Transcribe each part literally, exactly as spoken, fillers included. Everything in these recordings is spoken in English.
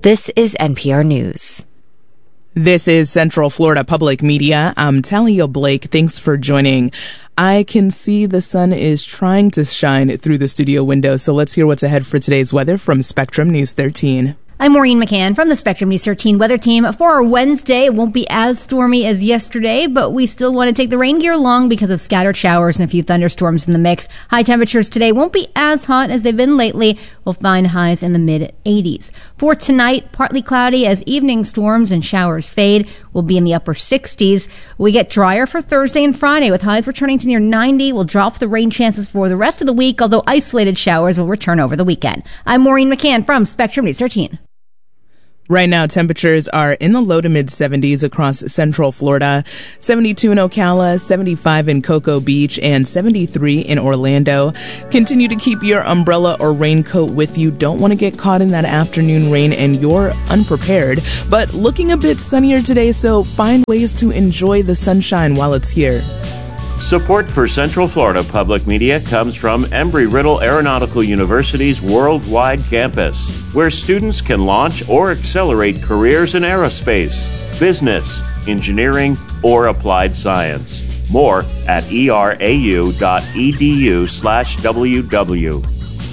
This is N P R News. This is Central Florida Public Media. I'm Talia Blake. Thanks for joining. I can see the sun is trying to shine through the studio window, so let's hear what's ahead for today's weather from Spectrum News thirteen. I'm Maureen McCann from the Spectrum News thirteen weather team. For our Wednesday, it won't be as stormy as yesterday, but we still want to take the rain gear along because of scattered showers and a few thunderstorms in the mix. High temperatures today won't be as hot as they've been lately. We'll find highs in the mid eighties. For tonight, partly cloudy as evening storms and showers fade. We'll be in the upper sixties. We get drier for Thursday and Friday with highs returning to near ninety. We'll drop the rain chances for the rest of the week, although isolated showers will return over the weekend. I'm Maureen McCann from Spectrum News thirteen. Right now, temperatures are in the low to mid seventies across Central Florida, seventy-two in Ocala, seventy-five in Cocoa Beach, and seventy-three in Orlando. Continue to keep your umbrella or raincoat with you. Don't want to get caught in that afternoon rain and you're unprepared. But looking a bit sunnier today, so find ways to enjoy the sunshine while it's here. Support for Central Florida Public Media comes from Embry-Riddle Aeronautical University's worldwide campus, where students can launch or accelerate careers in aerospace, business, engineering, or applied science. More at erau.edu slash ww.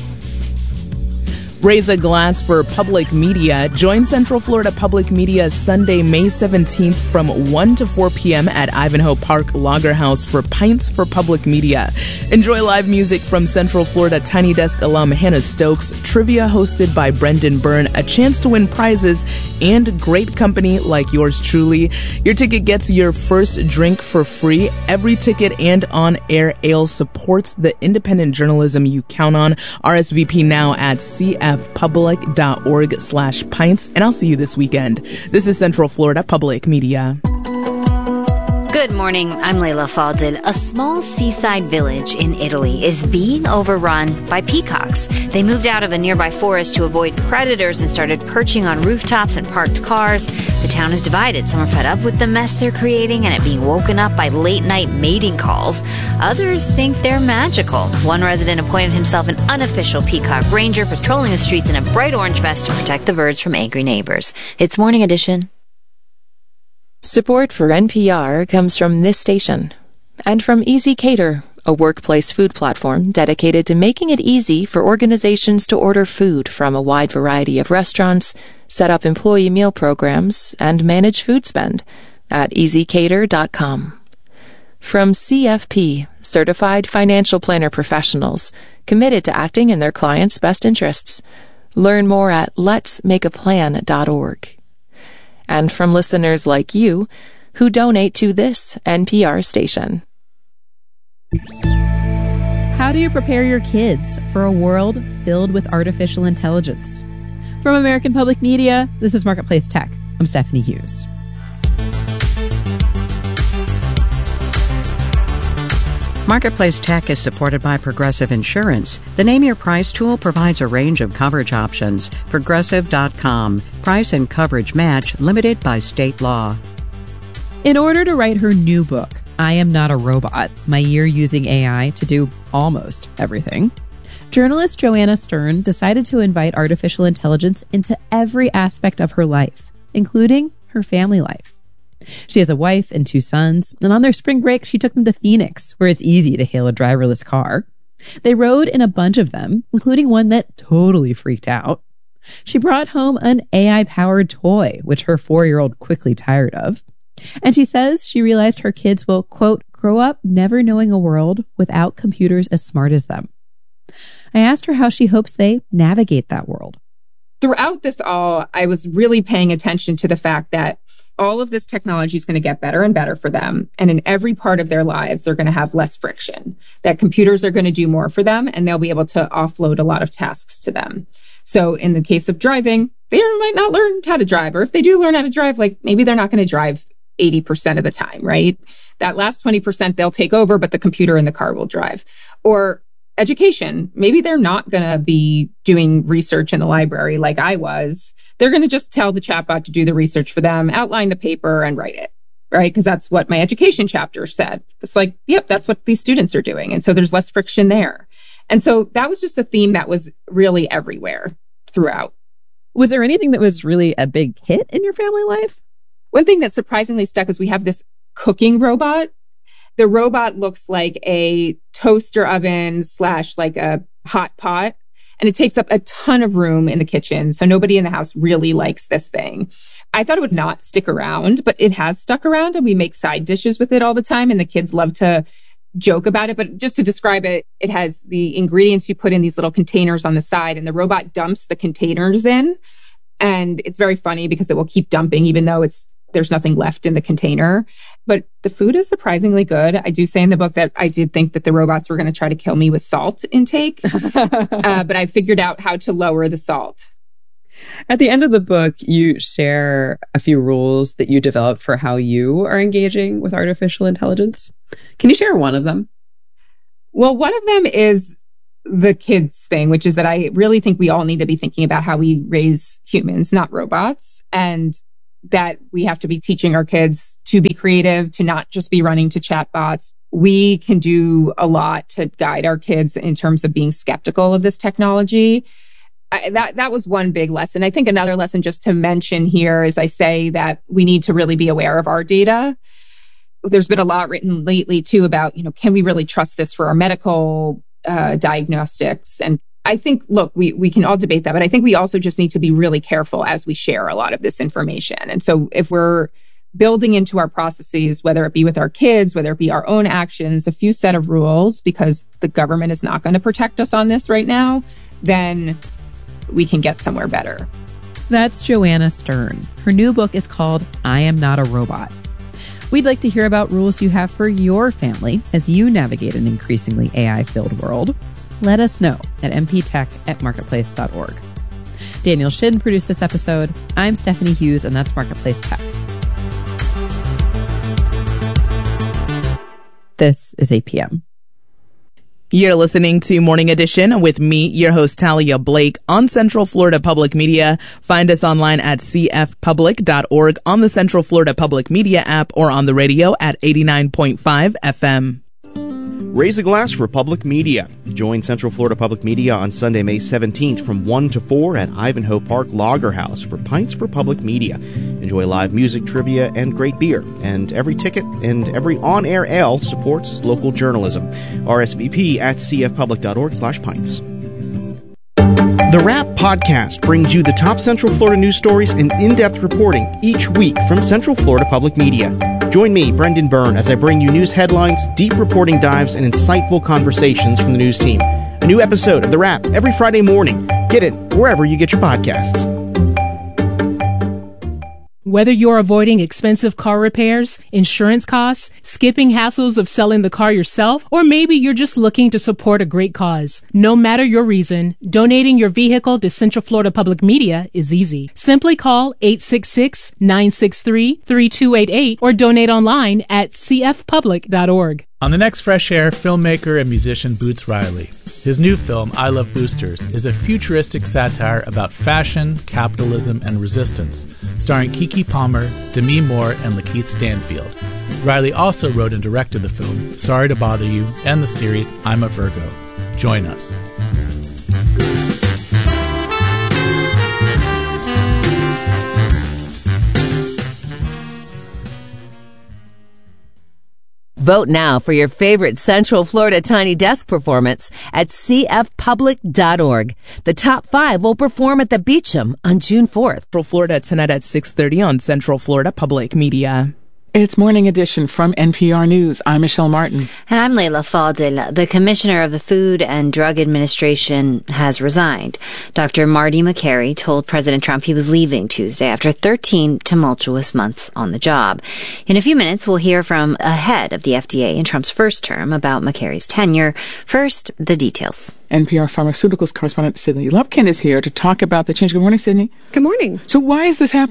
Raise a glass for public media. Join Central Florida Public Media Sunday, May seventeenth from one to four p.m. at Ivanhoe Park Lager House for Pints for Public Media. Enjoy live music from Central Florida Tiny Desk alum Hannah Stokes, trivia hosted by Brendan Byrne, a chance to win prizes, and great company like yours truly. Your ticket gets your first drink for free. Every ticket and on-air ale supports the independent journalism you count on. R S V P now at C F public.org slash pints, and I'll see you this weekend. This is Central Florida Public Media. Good morning, I'm Layla Faldin. A small seaside village in Italy is being overrun by peacocks. They moved out of a nearby forest to avoid predators and started perching on rooftops and parked cars. The town is divided. Some are fed up with the mess they're creating and it being woken up by late-night mating calls. Others think they're magical. One resident appointed himself an unofficial peacock ranger, patrolling the streets in a bright orange vest to protect the birds from angry neighbors. It's Morning Edition. Support for N P R comes from this station and from Easy Cater, a workplace food platform dedicated to making it easy for organizations to order food from a wide variety of restaurants, set up employee meal programs, and manage food spend at easy cater dot com. From C F P, Certified Financial Planner Professionals, committed to acting in their clients' best interests. Learn more at lets make a plan dot org. And from listeners like you who donate to this N P R station. How do you prepare your kids for a world filled with artificial intelligence? From American Public Media, this is Marketplace Tech. I'm Stephanie Hughes. Marketplace Tech is supported by Progressive Insurance. The Name Your Price tool provides a range of coverage options. Progressive dot com. Price and coverage match limited by state law. In order to write her new book, I Am Not a Robot, My Year Using A I to Do Almost Everything, journalist Joanna Stern decided to invite artificial intelligence into every aspect of her life, including her family life. She has a wife and two sons, and on their spring break, she took them to Phoenix, where it's easy to hail a driverless car. They rode in a bunch of them, including one that totally freaked out. She brought home an A I-powered toy, which her four-year-old quickly tired of. And she says she realized her kids will, quote, grow up never knowing a world without computers as smart as them. I asked her how she hopes they navigate that world. Throughout this all, I was really paying attention to the fact that all of this technology is going to get better and better for them. And in every part of their lives, they're going to have less friction, that computers are going to do more for them and they'll be able to offload a lot of tasks to them. So in the case of driving, they might not learn how to drive, or if they do learn how to drive, like maybe they're not going to drive eighty percent of the time, right? That last twenty percent they'll take over, but the computer in the car will drive. Or education. Maybe they're not going to be doing research in the library like I was. They're going to just tell the chatbot to do the research for them, outline the paper and write it, right? Because that's what my education chapter said. It's like, yep, that's what these students are doing. And so there's less friction there. And so that was just a theme that was really everywhere throughout. Was there anything that was really a big hit in your family life? One thing that surprisingly stuck is we have this cooking robot. The robot looks like a toaster oven slash like a hot pot, and it takes up a ton of room in the kitchen. So nobody in the house really likes this thing. I thought it would not stick around, but it has stuck around, and we make side dishes with it all the time. And the kids love to joke about it. But just to describe it, it has the ingredients you put in these little containers on the side, and the robot dumps the containers in. And it's very funny because it will keep dumping even though it's there's nothing left in the container. But the food is surprisingly good. I do say in the book that I did think that the robots were going to try to kill me with salt intake, uh, but I figured out how to lower the salt. At the end of the book, you share a few rules that you developed for how you are engaging with artificial intelligence. Can you share one of them? Well, one of them is the kids thing, which is that I really think we all need to be thinking about how we raise humans, not robots, and that we have to be teaching our kids to be creative, to not just be running to chatbots. We can do a lot to guide our kids in terms of being skeptical of this technology. I, that that was one big lesson. I think another lesson just to mention here is I say that we need to really be aware of our data. There's been a lot written lately too about, you know, can we really trust this for our medical uh, diagnostics? And I think, look, we, we can all debate that, but I think we also just need to be really careful as we share a lot of this information. And so if we're building into our processes, whether it be with our kids, whether it be our own actions, a few set of rules, because the government is not going to protect us on this right now, then we can get somewhere better. That's Joanna Stern. Her new book is called I Am Not a Robot. We'd like to hear about rules you have for your family as you navigate an increasingly A I-filled world. Let us know at m p tech at marketplace dot org. Daniel Shin produced this episode. I'm Stephanie Hughes, and that's Marketplace Tech. This is eight p.m. You're listening to Morning Edition with me, your host, Talia Blake, on Central Florida Public Media. Find us online at c f public dot org, on the Central Florida Public Media app, or on the radio at eighty-nine point five F M. Raise a glass for public media. Join Central Florida Public Media on Sunday, May seventeenth from one to four at Ivanhoe Park Lager House for Pints for Public Media. Enjoy live music, trivia, and great beer. And every ticket and every on-air ale supports local journalism. R S V P at c f public dot org slash pints. The Wrap Podcast brings you the top Central Florida news stories and in-depth reporting each week from Central Florida Public Media. Join me, Brendan Byrne, as I bring you news headlines, deep reporting dives, and insightful conversations from the news team. A new episode of The Wrap every Friday morning. Get it wherever you get your podcasts. Whether you're avoiding expensive car repairs, insurance costs, skipping hassles of selling the car yourself, or maybe you're just looking to support a great cause. No matter your reason, donating your vehicle to Central Florida Public Media is easy. Simply call eight six six, nine six three, three two eight eight or donate online at c f public dot org. On the next Fresh Air, filmmaker and musician Boots Riley. His new film, I Love Boosters, is a futuristic satire about fashion, capitalism, and resistance, starring Keke Palmer, Demi Moore, and Lakeith Stanfield. Riley also wrote and directed the film Sorry to Bother You and the series I'm a Virgo. Join us. Vote now for your favorite Central Florida Tiny Desk performance at c f public dot org. The top five will perform at the Beecham on June fourth. Central Florida tonight at six thirty on Central Florida Public Media. It's Morning Edition from N P R News. I'm Michelle Martin. And I'm Layla Faldil. The Commissioner of the Food and Drug Administration has resigned. Doctor Marty Makary told President Trump he was leaving Tuesday after thirteen tumultuous months on the job. In a few minutes, we'll hear from a head of the F D A in Trump's first term about Makary's tenure. First, the details. N P R Pharmaceuticals correspondent Sydney Lupkin is here to talk about the change. Good morning, Sydney. Good morning. So why is this happening?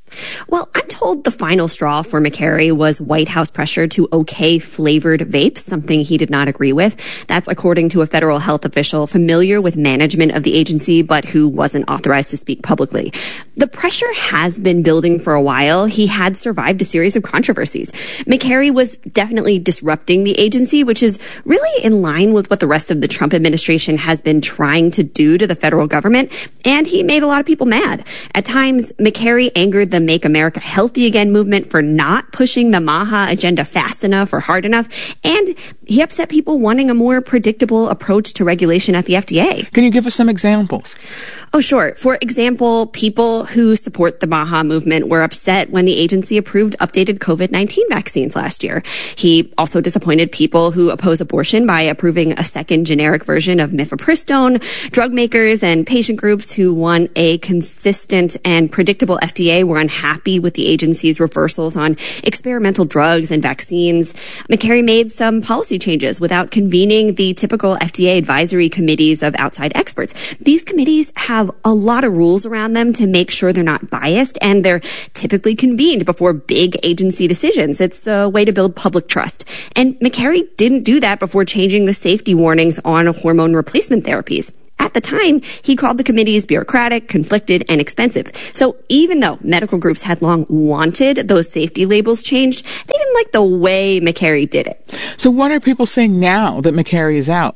Well, I'm told the final straw for McCary was White House pressure to okay flavored vapes, something he did not agree with. That's according to a federal health official familiar with management of the agency, but who wasn't authorized to speak publicly. The pressure has been building for a while. He had survived a series of controversies. McCary was definitely disrupting the agency, which is really in line with what the rest of the Trump administration has been trying to do to the federal government, and he made a lot of people mad. At times, McCary angered the Make America Healthy Again movement for not pushing the MAHA agenda fast enough or hard enough. And he upset people wanting a more predictable approach to regulation at the F D A. Can you give us some examples? Oh, sure. For example, people who support the MAHA movement were upset when the agency approved updated COVID nineteen vaccines last year. He also disappointed people who oppose abortion by approving a second generic version of mifepristone. Drug makers and patient groups who want a consistent and predictable F D A were unhappy with the agency's reversals on experimental drugs and vaccines. McCary made some policy changes without convening the typical F D A advisory committees of outside experts. These committees have a lot of rules around them to make sure they're not biased, and they're typically convened before big agency decisions. It's a way to build public trust. And McCary didn't do that before changing the safety warnings on hormone replacement therapies. At the time, he called the committees bureaucratic, conflicted, and expensive. So even though medical groups had long wanted those safety labels changed, they didn't like the way McCary did it. So what are people saying now that McCary is out?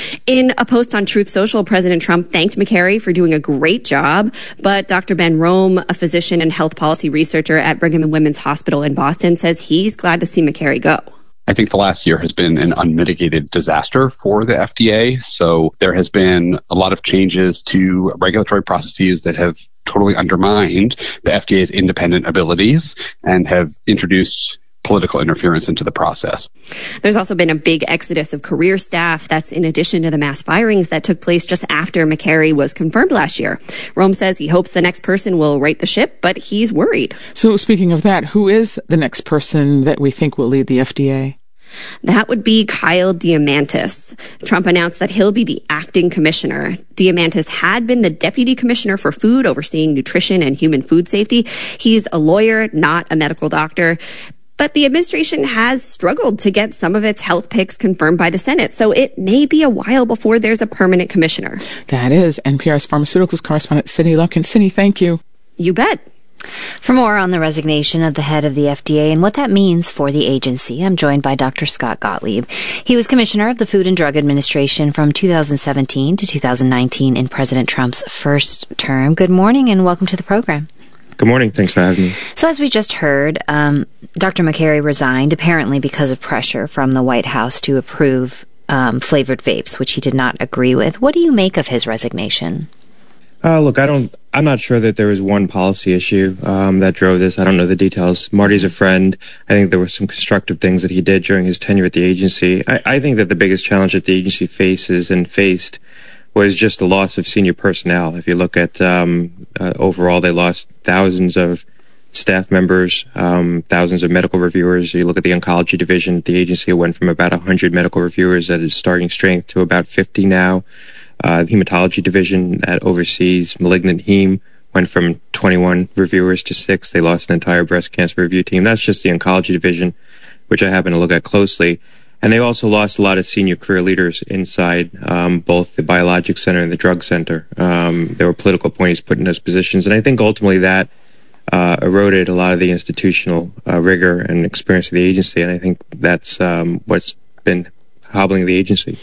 In a post on Truth Social, President Trump thanked McCary for doing a great job, but Doctor Ben Rome, a physician and health policy researcher at Brigham and Women's Hospital in Boston, says he's glad to see McCary go. I think the last year has been an unmitigated disaster for the F D A. So there has been a lot of changes to regulatory processes that have totally undermined the F D A's independent abilities and have introduced political interference into the process. There's also been a big exodus of career staff. That's in addition to the mass firings that took place just after McCary was confirmed last year. Rome says he hopes the next person will right the ship, but he's worried. So speaking of that, who is the next person that we think will lead the F D A? That would be Kyle Diamantis. Trump announced that he'll be the acting commissioner. Diamantis had been the deputy commissioner for food, overseeing nutrition and human food safety. He's a lawyer, not a medical doctor. But the administration has struggled to get some of its health picks confirmed by the Senate, so it may be a while before there's a permanent commissioner. That is N P R's pharmaceuticals correspondent, Sydney Lupkin. Sydney, thank you. You bet. For more on the resignation of the head of the F D A and what that means for the agency, I'm joined by Doctor Scott Gottlieb. He was commissioner of the Food and Drug Administration from two thousand seventeen to two thousand nineteen in President Trump's first term. Good morning and welcome to the program. Good morning. Thanks for having me. So as we just heard, um, Doctor McCary resigned apparently because of pressure from the White House to approve um, flavored vapes, which he did not agree with. What do you make of his resignation? Uh, look, I don't, I'm not sure that there was one policy issue um, that drove this. I don't know the details. Marty's a friend. I think there were some constructive things that he did during his tenure at the agency. I, I think that the biggest challenge that the agency faces and faced was just the loss of senior personnel. If you look at um, uh, overall, they lost thousands of staff members, um, thousands of medical reviewers. You look at the oncology division at the agency, it went from about one hundred medical reviewers at its starting strength to about fifty now. Uh, the hematology division that oversees malignant heme went from twenty-one reviewers to six. They lost an entire breast cancer review team. That's just the oncology division, which I happen to look at closely. And they also lost a lot of senior career leaders inside um, both the Biologics Center and the Drug Center. Um, there were political appointees put in those positions. And I think ultimately that uh, eroded a lot of the institutional uh, rigor and experience of the agency. And I think that's um, what's been hobbling the agency.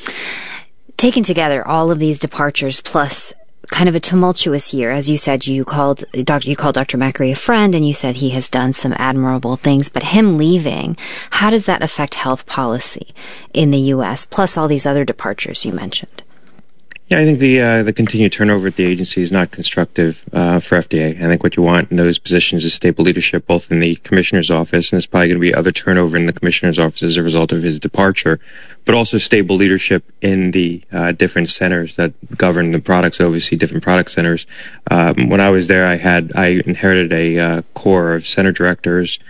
Taken together, all of these departures plus kind of a tumultuous year. As you said, you called Doctor you called Doctor McCary a friend, and you said he has done some admirable things. But him leaving, how does that affect health policy in the U S, plus all these other departures you mentioned? Yeah, I think the uh, the continued turnover at the agency is not constructive uh, for F D A. I think what you want in those positions is stable leadership, both in the commissioner's office, and there's probably going to be other turnover in the commissioner's office as a result of his departure, but also stable leadership in the uh, different centers that govern the products, oversee different product centers. Um, when I was there, I had I inherited a uh, core of center directors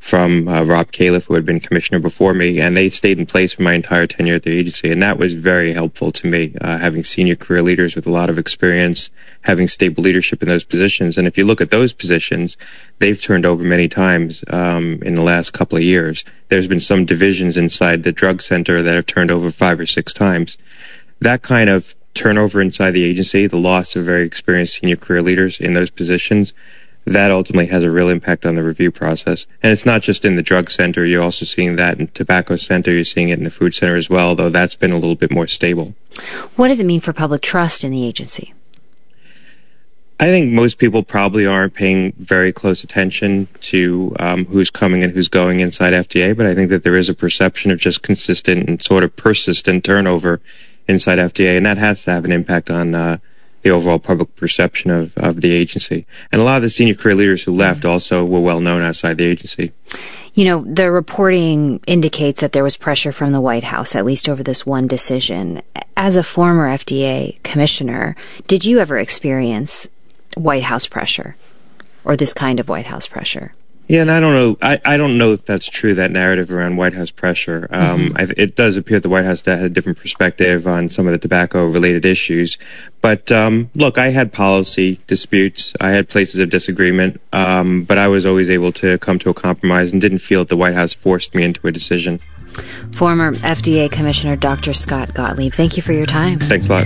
from uh, Rob Califf, who had been commissioner before me, and they stayed in place for my entire tenure at the agency, and that was very helpful to me, uh, having senior career leaders with a lot of experience, having stable leadership in those positions. And if you look at those positions, they've turned over many times um, in the last couple of years. There's been some divisions inside the drug center that have turned over five or six times. That kind of turnover inside the agency, the loss of very experienced senior career leaders in those positions, that ultimately has a real impact on the review process. And it's not just in the drug center. You're also seeing that in tobacco center. You're seeing it in the food center as well, though that's been a little bit more stable. What does it mean for public trust in the agency? I think most people probably aren't paying very close attention to um, who's coming and who's going inside F D A, but I think that there is a perception of just consistent and sort of persistent turnover inside F D A, and that has to have an impact on uh, the overall public perception of, of the agency. And a lot of the senior career leaders who left also were well known outside the agency. You know, the reporting indicates that there was pressure from the White House, at least over this one decision. As a former F D A commissioner, did you ever experience White House pressure, or this kind of White House pressure? Yeah, and I don't know. I, I don't know if that's true, that narrative around White House pressure. Um, mm-hmm. I, it does appear the White House had a different perspective on some of the tobacco-related issues. But um, look, I had policy disputes. I had places of disagreement. Um, but I was always able to come to a compromise and didn't feel that the White House forced me into a decision. Former F D A Commissioner Doctor Scott Gottlieb, thank you for your time. Thanks a lot.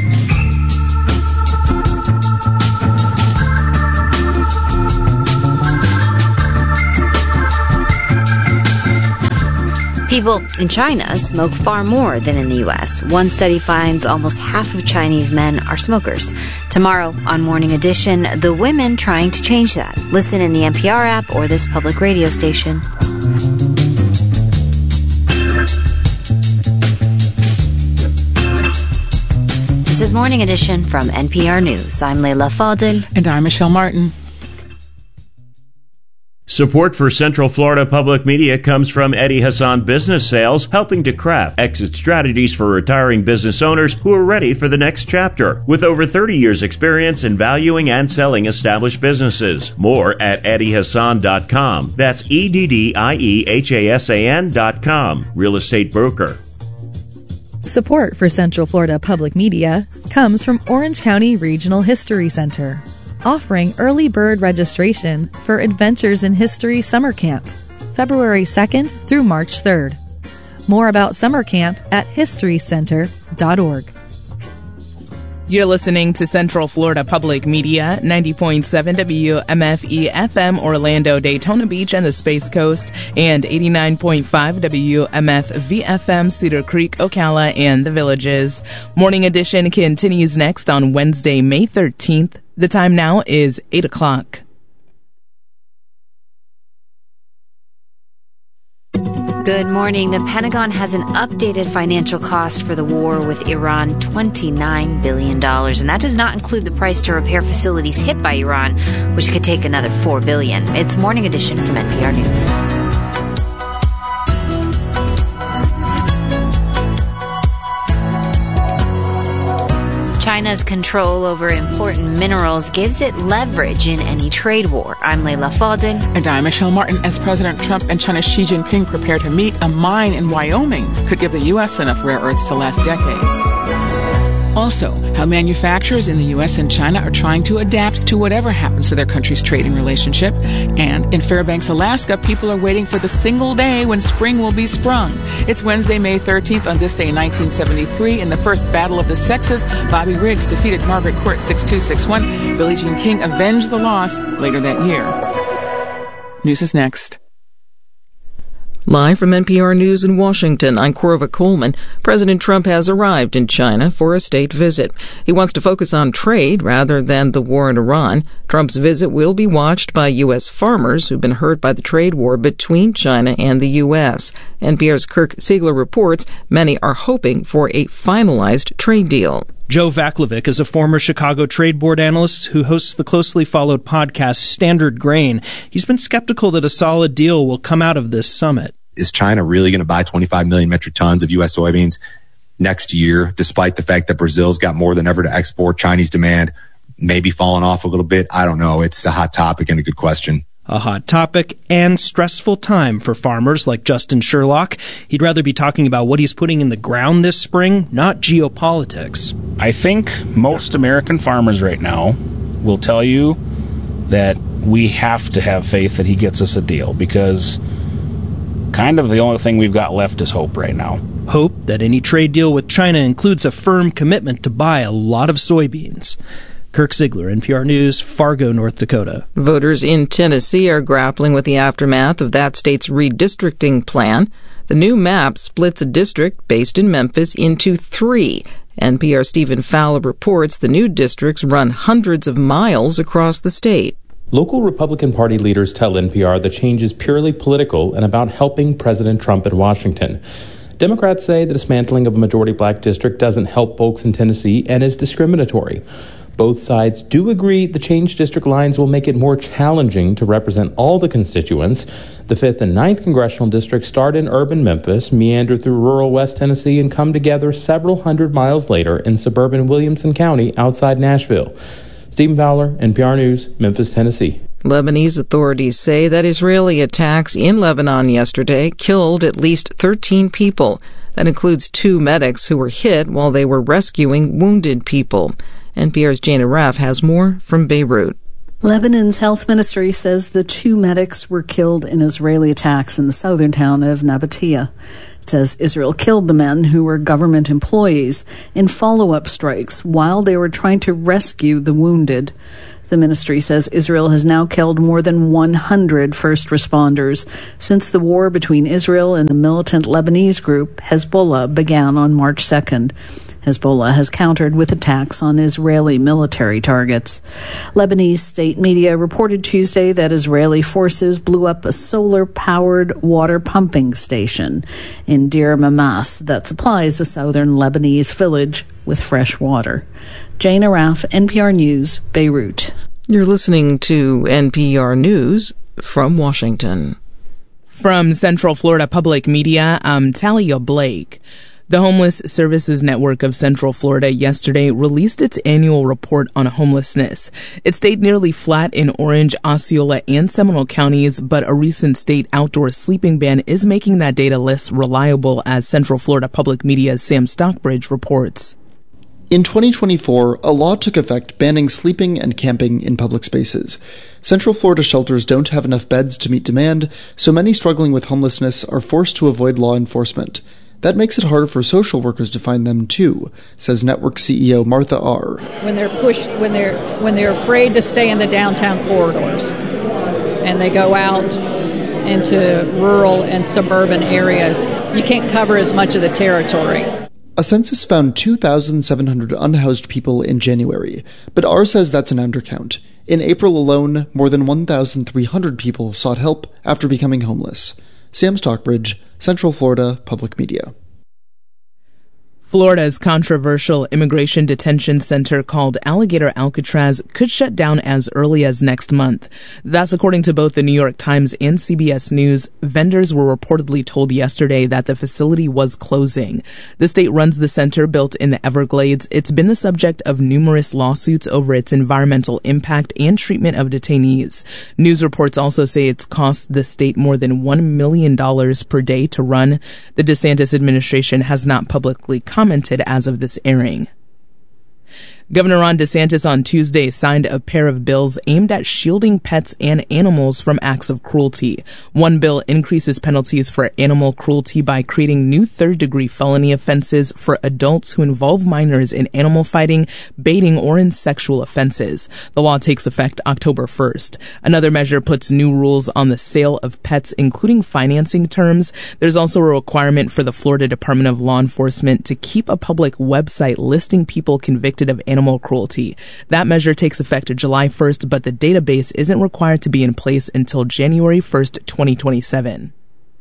People in China smoke far more than in the U S. One study finds almost half of Chinese men are smokers. Tomorrow on Morning Edition, the women trying to change that. Listen in the N P R app or this public radio station. This is Morning Edition from N P R News. I'm Leila Fadel. And I'm Michelle Martin. Support for Central Florida Public Media comes from Eddie Hassan Business Sales, helping to craft exit strategies for retiring business owners who are ready for the next chapter. With over thirty years experience in valuing and selling established businesses. More at eddie hassan dot com. That's E D D I E H A S A N dot com. Real estate broker. Support for Central Florida Public Media comes from Orange County Regional History Center, offering early bird registration for Adventures in History Summer Camp, February second through March third. More about summer camp at history center dot org. You're listening to Central Florida Public Media, ninety point seven W M F E F M Orlando, Daytona Beach, and the Space Coast, and eighty-nine point five W M F V F M Cedar Creek, Ocala, and the Villages. Morning Edition continues next on Wednesday, May thirteenth. The time now is eight o'clock. Good morning. The Pentagon has an updated financial cost for the war with Iran, twenty-nine billion dollars. And that does not include the price to repair facilities hit by Iran, which could take another four billion dollars. It's Morning Edition from N P R News. China's control over important minerals gives it leverage in any trade war. I'm Leila Fadel. And I'm Michelle Martin. As President Trump and China's Xi Jinping prepare to meet, a mine in Wyoming could give the U S enough rare earths to last decades. Also, how manufacturers in the U S and China are trying to adapt to whatever happens to their country's trading relationship. And in Fairbanks, Alaska, people are waiting for the single day when spring will be sprung. It's Wednesday, May thirteenth. On this day in nineteen seventy-three, in the first Battle of the Sexes, Bobby Riggs defeated Margaret Court six two six one. Billie Jean King avenged the loss later that year. News is next. Live from N P R News in Washington, I'm Corva Coleman. President Trump has arrived in China for a state visit. He wants to focus on trade rather than the war in Iran. Trump's visit will be watched by U S farmers who've been hurt by the trade war between China and the U S. N P R's Kirk Siegler reports many are hoping for a finalized trade deal. Joe Vaclavic is a former Chicago Trade Board analyst who hosts the closely followed podcast Standard Grain. He's been skeptical that a solid deal will come out of this summit. Is China really going to buy twenty-five million metric tons of U S soybeans next year, despite the fact that Brazil's got more than ever to export? Chinese demand maybe falling off a little bit. I don't know. It's a hot topic and a good question. a hot topic and stressful time for farmers like Justin Sherlock. He'd rather be talking about what he's putting in the ground this spring, not geopolitics. I think most American farmers right now will tell you that we have to have faith that he gets us a deal, because kind of the only thing we've got left is hope right now. Hope that any trade deal with China includes a firm commitment to buy a lot of soybeans. Kirk Ziegler, N P R News, Fargo, North Dakota. Voters in Tennessee are grappling with the aftermath of that state's redistricting plan. The new map splits a district based in Memphis into three. N P R's Stephen Fowler reports the new districts run hundreds of miles across the state. Local Republican Party leaders tell N P R the change is purely political and about helping President Trump in Washington. Democrats say the dismantling of a majority black district doesn't help folks in Tennessee and is discriminatory. Both sides do agree the changed district lines will make it more challenging to represent all the constituents. The fifth and ninth congressional districts start in urban Memphis, meander through rural West Tennessee, and come together several hundred miles later in suburban Williamson County outside Nashville. Stephen Fowler, N P R News, Memphis, Tennessee. Lebanese authorities say that Israeli attacks in Lebanon yesterday killed at least thirteen people. That includes two medics who were hit while they were rescuing wounded people. N P R's Jana Raff has more from Beirut. Lebanon's health ministry says the two medics were killed in Israeli attacks in the southern town of Nabatea. It says Israel killed the men, who were government employees, in follow-up strikes while they were trying to rescue the wounded. The ministry says Israel has now killed more than one hundred first responders since the war between Israel and the militant Lebanese group Hezbollah began on March second. Hezbollah has countered with attacks on Israeli military targets. Lebanese state media reported Tuesday that Israeli forces blew up a solar-powered water pumping station in Deir Mamas that supplies the southern Lebanese village with fresh water. Jana Raff, N P R News, Beirut. You're listening to N P R News from Washington. From Central Florida Public Media, I'm Talia Blake. The Homeless Services Network of Central Florida yesterday released its annual report on homelessness. It stayed nearly flat in Orange, Osceola, and Seminole counties, but a recent state outdoor sleeping ban is making that data less reliable, as Central Florida Public Media's Sam Stockbridge reports. In twenty twenty-four, a law took effect banning sleeping and camping in public spaces. Central Florida shelters don't have enough beds to meet demand, so many struggling with homelessness are forced to avoid law enforcement. That makes it harder for social workers to find them too, says network C E O Martha R. When they're pushed, when they're when they're afraid to stay in the downtown corridors, and they go out into rural and suburban areas, you can't cover as much of the territory. A census found two thousand seven hundred unhoused people in January, but R says that's an undercount. In April alone, more than one thousand three hundred people sought help after becoming homeless. Sam Stockbridge, Central Florida Public Media. Florida's controversial immigration detention center called Alligator Alcatraz could shut down as early as next month. That's according to both the New York Times and C B S News. Vendors were reportedly told yesterday that the facility was closing. The state runs the center, built in the Everglades. It's been the subject of numerous lawsuits over its environmental impact and treatment of detainees. News reports also say it's cost the state more than one million dollars per day to run. The DeSantis administration has not publicly commented as of this airing. Governor Ron DeSantis on Tuesday signed a pair of bills aimed at shielding pets and animals from acts of cruelty. One bill increases penalties for animal cruelty by creating new third-degree felony offenses for adults who involve minors in animal fighting, baiting, or in sexual offenses. The law takes effect October first. Another measure puts new rules on the sale of pets, including financing terms. There's also a requirement for the Florida Department of Law Enforcement to keep a public website listing people convicted of animal Animal cruelty. That measure takes effect July first, but the database isn't required to be in place until January first, twenty twenty-seven.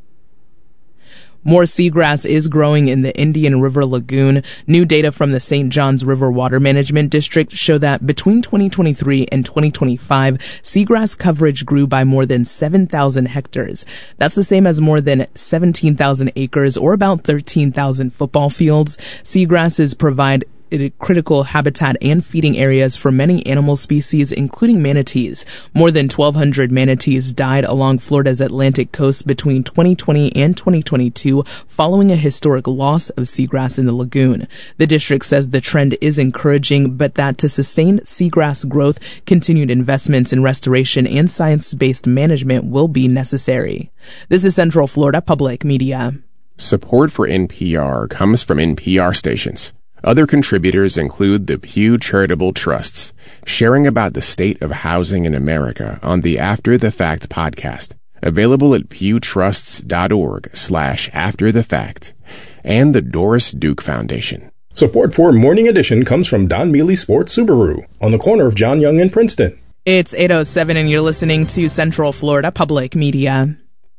More seagrass is growing in the Indian River Lagoon. New data from the Saint Johns River Water Management District show that between twenty twenty-three and twenty twenty-five, seagrass coverage grew by more than seven thousand hectares. That's the same as more than seventeen thousand acres, or about thirteen thousand football fields. Seagrasses provide critical habitat and feeding areas for many animal species, including manatees. More than twelve hundred manatees died along Florida's Atlantic coast between twenty twenty and twenty twenty-two following a historic loss of seagrass in the lagoon. The district says the trend is encouraging, but that to sustain seagrass growth, continued investments in restoration and science-based management will be necessary. This is Central Florida Public Media. Support for N P R comes from N P R stations. Other contributors include the Pew Charitable Trusts, sharing about the state of housing in America on the After the Fact podcast, available at pewtrusts.org slash after the fact, and the Doris Duke Foundation. Support for Morning Edition comes from Don Mealy Sports Subaru on the corner of John Young and Princeton. It's eight oh seven and you're listening to Central Florida Public Media.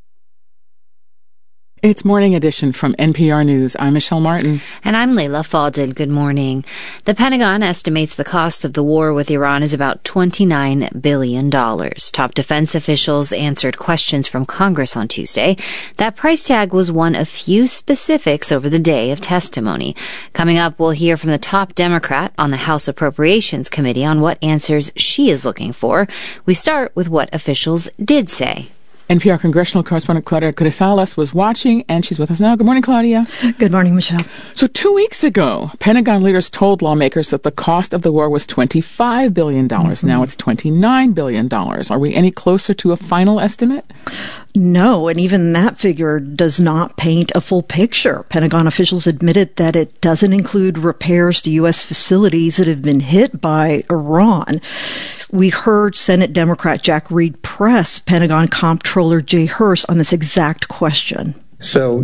It's Morning Edition from N P R News. I'm Michelle Martin. And I'm Layla Falded. Good morning. The Pentagon estimates the cost of the war with Iran is about twenty-nine billion dollars. Top defense officials answered questions from Congress on Tuesday. That price tag was one of few specifics over the day of testimony. Coming up, we'll hear from the top Democrat on the House Appropriations Committee on what answers she is looking for. We start with what officials did say. N P R congressional correspondent Claudia Grisales was watching, and she's with us now. Good morning, Claudia. Good morning, Michelle. So two weeks ago, Pentagon leaders told lawmakers that the cost of the war was twenty-five billion dollars. Mm-hmm. Now it's twenty-nine billion dollars. Are we any closer to a final estimate? No, and even that figure does not paint a full picture. Pentagon officials admitted that it doesn't include repairs to U S facilities that have been hit by Iran. We heard Senate Democrat Jack Reed press Pentagon Comptroller Jay Hurst on this exact question. So